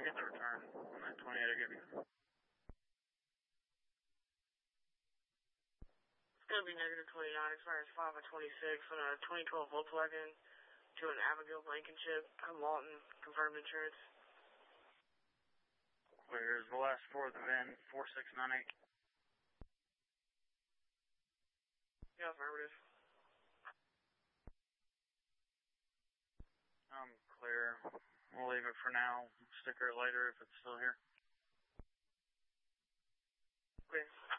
get the return on that 28 I give you. It's going to be negative 29, expires 5 of 26 on a 2012 Volkswagen to an Abigail Blankenship, Lawton, confirmed insurance. Here's the last four of the VIN, 4698. Yeah, affirmative. I'm clear. We'll leave it for now. Sticker it later if it's still here. Okay.